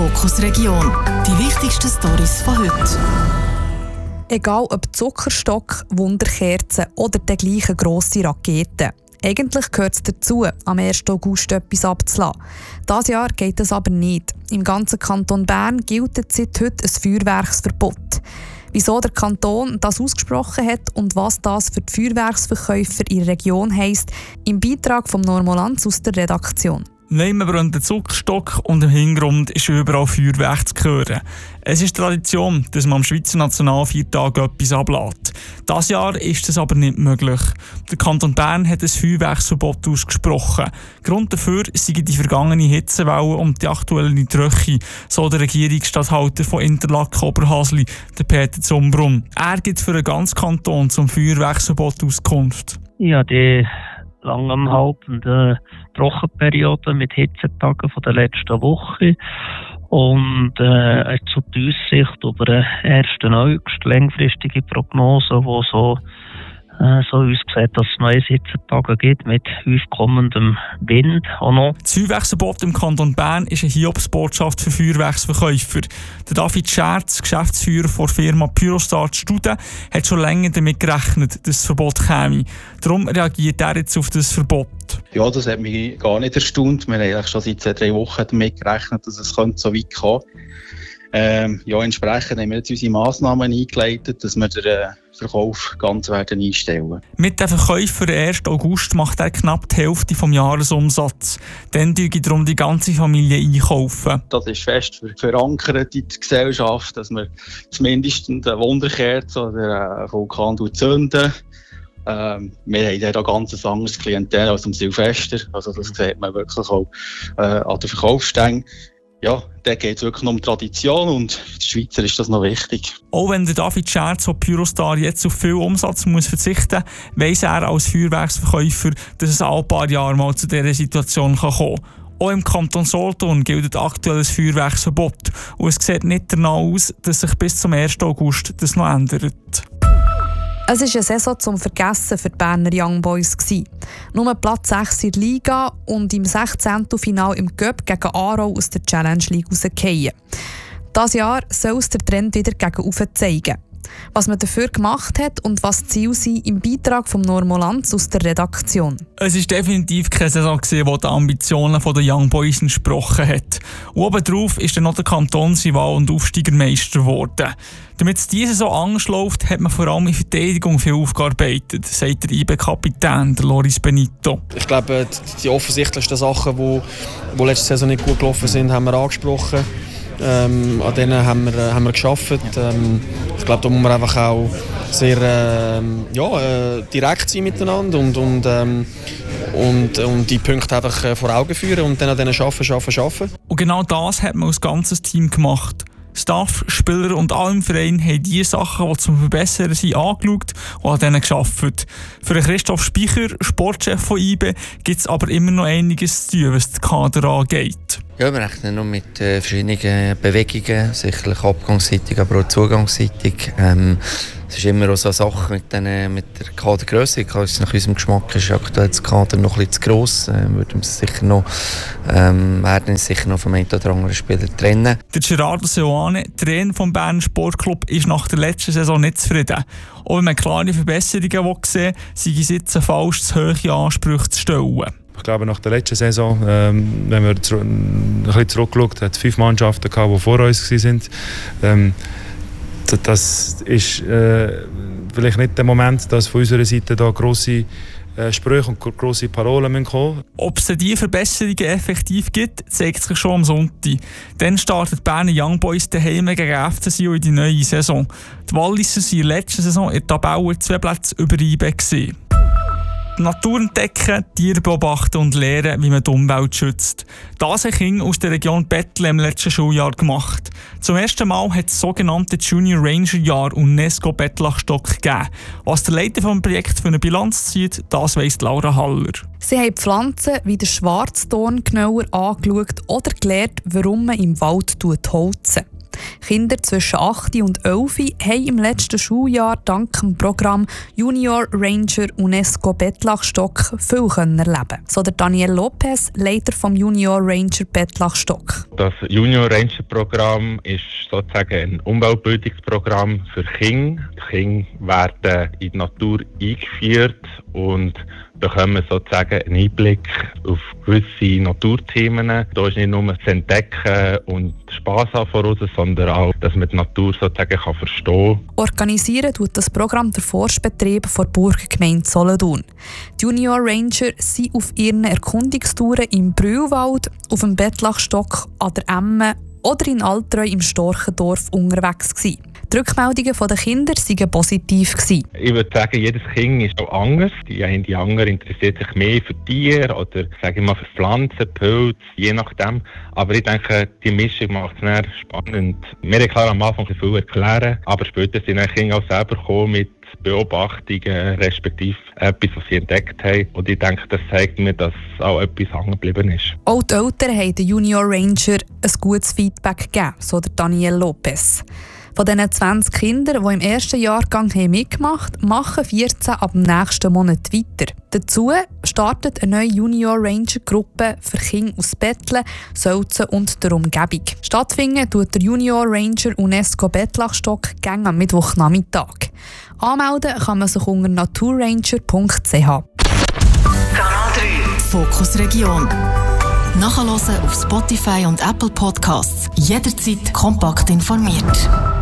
Fokus Region. Die wichtigsten Storys von heute. Egal ob Zuckerstock, Wunderkerzen oder der gleiche grosse Raketen. Eigentlich gehört es dazu, am 1. August etwas abzulassen. Dieses Jahr geht es aber nicht. Im ganzen Kanton Bern gilt seit heute ein Feuerwerksverbot. Wieso der Kanton das ausgesprochen hat und was das für die Feuerwerksverkäufer in der Region heisst, im Beitrag von Normolanz aus der Redaktion. Nein, wir brennt den Zuckerstock und im Hintergrund ist überall Feuerwerk zu hören. Es ist Tradition, dass man am Schweizer Nationalfeiertag etwas ablässt. Dieses Jahr ist das aber nicht möglich. Der Kanton Bern hat ein Feuerwerksverbot ausgesprochen. Grund dafür sind die vergangene Hitzewelle und die aktuelle Tröche, so der Regierungsstatthalter von Interlaken Oberhasli, der Peter Zumbrunn. Er gibt für den ganzen Kanton zum Feuerwerksverbot Auskunft. Ja, die langanhaltende Trockenperiode mit Hitzetagen von der letzten Woche und zu der Aussicht über den 1. August längfristige Prognose, die so aussieht, dass es neue Hitzetage gibt mit aufkommendem Wind. Auch noch. Das Feuerwerksverbot im Kanton Bern ist eine Hiobsbotschaft für Feuerwerksverkäufer. Der David Scherz, Geschäftsführer der Firma Pyrostart Studen, hat schon länger damit gerechnet, dass das Verbot käme. Darum reagiert er jetzt auf das Verbot. Ja, das hat mich gar nicht erstaunt. Wir haben eigentlich schon seit 2-3 Wochen damit gerechnet, dass es so weit kommen könnte. Entsprechend haben wir jetzt unsere Massnahmen eingeleitet, dass wir den Verkauf ganz werden einstellen. Mit den Verkäufen für den 1. August macht er knapp die Hälfte vom Jahresumsatz. Dann einkaufen darum die ganze Familie einkaufen. Das ist fest verankert in der Gesellschaft, dass wir zumindest eine Wunderkerze oder einen Vulkan zünden. Wir haben dort auch ganz anderes Klientel als am Silvester. Also das sieht man wirklich auch an den Verkaufsstängen. Ja, da geht es wirklich um Tradition und der Schweizer ist das noch wichtig. Auch wenn der David Scherz von Pyrostar jetzt auf viel Umsatz muss verzichten muss, weiss er als Feuerwerksverkäufer, dass es alle paar Jahre mal zu dieser Situation kommen kann. Auch im Kanton Solothurn gilt aktuell ein Feuerwerksverbot und es sieht nicht danach aus, dass sich bis zum 1. August das noch ändert. Es war eine Saison zum Vergessen für die Berner Young Boys. Nur Platz 6 in der Liga und im 16. Final im Cup gegen Aarau aus der Challenge League rausgefallen. Dieses Jahr soll es der Trend wieder gegen oben zeigen. Was man dafür gemacht hat und was die Ziele sind, im Beitrag von Normolanz aus der Redaktion. Es war definitiv keine Saison, die den Ambitionen der Young Boys entsprochen hat. Und obendrauf ist dann noch der Kantonsrival und Aufsteigermeister geworden. Damit es diese Saison anders läuft, hat man vor allem in Verteidigung viel aufgearbeitet, sagt der IB-Kapitän, Loris Benito. Ich glaube, die offensichtlichsten Sachen, die letzte Saison nicht gut gelaufen sind, haben wir angesprochen. An denen haben wir gearbeitet. Ich glaube, da muss man einfach auch sehr direkt sein miteinander und die Punkte einfach vor Augen führen und dann an denen arbeiten. Und genau das hat man als ganzes Team gemacht. Staff, Spieler und alle im Verein haben die Sachen, die zum Verbessern sind, angeschaut und an denen gearbeitet. Für Christoph Speicher, Sportchef von IBE, gibt es aber immer noch einiges zu tun, was den Kader angeht. Ja, wir rechnen noch mit verschiedenen Bewegungen, sicherlich abgangsseitig, aber auch zugangsseitig. Es ist immer auch so eine Sache mit der Kadergrösse. Nach unserem Geschmack ist aktuell das Kader noch ein bisschen zu gross. Werden sicher noch vom einen oder anderen Spieler trennen. Der Gerardo Seoane, Trainer des Berner Sportclub, ist nach der letzten Saison nicht zufrieden. Auch wenn man klare Verbesserungen sehen will, sei es jetzt falsch, zu hohe Ansprüche zu stellen. Ich glaube, nach der letzten Saison, wenn wir ein bisschen zurückschauen, hat es 5 Mannschaften gehabt, die vor uns waren. Das ist vielleicht nicht der Moment, dass von unserer Seite da grosse Sprüche und grosse Parolen kommen müssen. Ob es diese Verbesserungen effektiv gibt, zeigt sich schon am Sonntag. Dann startet die Berner Young Boys daheim gegen FCSI in die neue Saison. Die Walliser waren in der letzten Saison in der Tabelle 2 Plätze über IBE. Die Natur entdecken, Tiere beobachten und lernen, wie man die Umwelt schützt. Das haben Kinder aus der Region Bettle im letzten Schuljahr gemacht. Zum ersten Mal hat es das sogenannte Junior Ranger Jahr UNESCO Bettlachstock gegeben. Was der Leiter des Projekts für eine Bilanz zieht, das weiss Laura Haller. Sie haben Pflanzen wie den Schwarzdorn genauer angeschaut oder gelernt, warum man im Wald holzen. Kinder zwischen 8 und 11 haben im letzten Schuljahr dank dem Programm Junior Ranger UNESCO Bettlachstock viel erleben. So der Daniel Lopez, Leiter vom Junior Ranger Bettlachstock. Das Junior Ranger Programm ist sozusagen ein Umweltbildungsprogramm für Kinder. Die Kinder werden in die Natur eingeführt und bekommen sozusagen einen Einblick auf gewisse Naturthemen. Da ist nicht nur das Entdecken und Spass haben voraus, sondern auch, dass man die Natur sozusagen verstehen kann. Organisieren tut das Programm der Forstbetrieb der Burgergemeinde Solothurn. Die Junior Ranger sind auf ihren Erkundungstouren im Brühlwald, auf dem Bettlachstock, an der Emme oder in Altreu im Storchendorf unterwegs gewesen. Die Rückmeldungen der Kinder waren positiv. Ich würde sagen, jedes Kind ist auch anders. Die andere interessiert sich mehr für Tiere oder sage ich mal, für Pflanzen, Pilze, je nachdem. Aber ich denke, die Mischung macht es sehr spannend. Wir haben klar am Anfang viel erklären, aber später sind die Kinder auch selber gekommen mit Beobachtungen, respektive etwas, was sie entdeckt haben. Und ich denke, das zeigt mir, dass auch etwas hängen geblieben ist. Auch die Eltern haben den Junior Ranger ein gutes Feedback gegeben, so der Daniel Lopez. Von diesen 20 Kindern, die im ersten Jahrgang mitgemacht haben, machen 14 ab dem nächsten Monat weiter. Dazu startet eine neue Junior Ranger Gruppe für Kinder aus Bettle, Sölzen und der Umgebung. Stattfinden tut der Junior Ranger UNESCO Bettlachstock gegen am Mittwochnachmittag. Anmelden kann man sich unter naturranger.ch. Kanal 3 Fokus Region. Nachhören auf Spotify und Apple Podcasts. Jederzeit kompakt informiert.